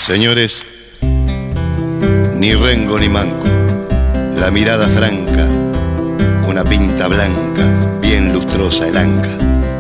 Señores, ni rengo ni manco, la mirada franca, una pinta blanca, bien lustrosa el anca.